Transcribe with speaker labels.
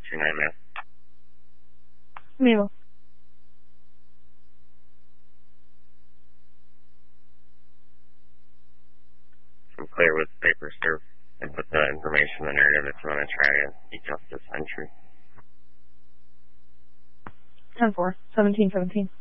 Speaker 1: 29 ma'am.
Speaker 2: Mabel.
Speaker 1: I'm clear with paper, sir, and put the information in the narrative if you want to try to seek justice entry.
Speaker 2: 10-4, 17-17.